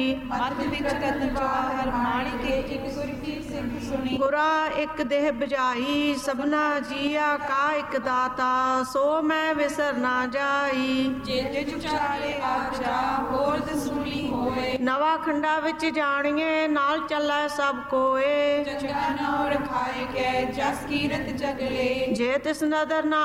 ਮਤ ਵਿੱਚ ਤਨ ਜਵਾਹਰ ਮਾਣਿਕ ਇੱਕ ਸੁਰਖੀ ਸਿੰਘ ਸੁਣੀ। ਗੁਰਾ ਇੱਕ ਦੇਹ ਬਜਾਈ ਸਭਨਾ ਜੀਆ ਕਾ ਇੱਕ ਦਾਤਾ ਸੋ ਮੈਂ ਵਿਸਰ ਨਾ ਜਾਈ। ਜੇ ਚਾਰੇ ਆਜਾ ਹੋਰ ਦਸੂਲੀ ਹੋਏ ਨਵਾਂ ਖੰਡਾ ਵਿੱਚ ਜਾਣੀਏ ਨਾਲ ਚੱਲੈ ਸਭ ਕੋਏ। ਚੰਗਾ ਨਉ ਰਖਾਏ ਕੈ ਜਸ ਕੀਰਤ ਜਗਲੇ ਜੇ ਤਿਸ ਨਦਰ ਨਾ